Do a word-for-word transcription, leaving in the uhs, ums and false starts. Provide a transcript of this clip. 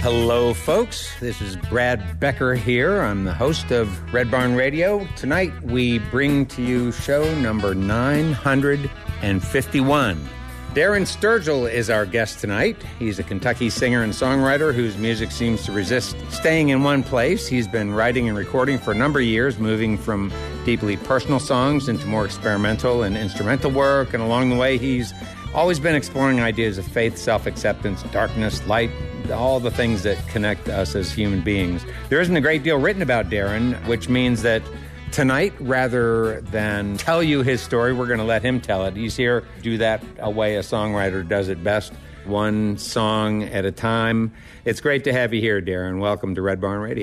Hello, folks. This is Brad Becker here. I'm the host of Red Barn Radio. Tonight, we bring to you show number nine hundred fifty-one. Darren Sturgill is our guest tonight. He's a Kentucky singer and songwriter whose music seems to resist staying in one place. He's been writing and recording for a number of years, moving from deeply personal songs into more experimental and instrumental work. And along the way, he's always been exploring ideas of faith, self-acceptance, darkness, light, all the things that connect us as human beings. There isn't a great deal written about Darren, which means that tonight, rather than tell you his story, we're going to let him tell it. He's here to do that a way a songwriter does it best, one song at a time. It's great to have you here, Darren. Welcome to Red Barn Radio.